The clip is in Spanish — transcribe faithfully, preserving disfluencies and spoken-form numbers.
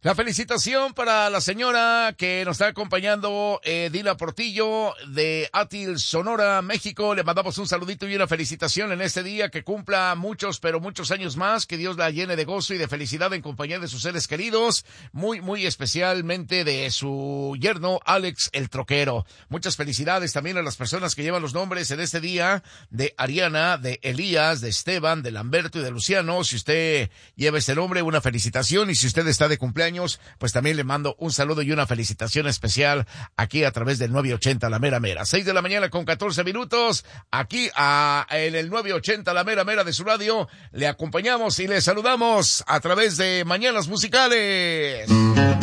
La felicitación para la señora que nos está acompañando, eh, Dila Portillo, de Atil, Sonora, México. Le mandamos un saludito y una felicitación en este día, que cumpla muchos, pero muchos años más, que Dios la llene de gozo y de felicidad en compañía de sus seres queridos, muy, muy especialmente de su yerno, Alex el Troquero. Muchas felicidades también a las personas que llevan los nombres en este día, de Ariana, de Elías, de Esteban, de Lamberto y de Luciano. Si usted lleva este nombre, una felicitación, y si usted está de cumpleaños, pues también le mando un saludo y una felicitación especial aquí a través del nueve ochenta La Mera Mera. Seis de la mañana con catorce minutos, aquí a, en el nueve ochenta La Mera Mera de su radio. Le acompañamos y le saludamos a través de Mañanas Musicales.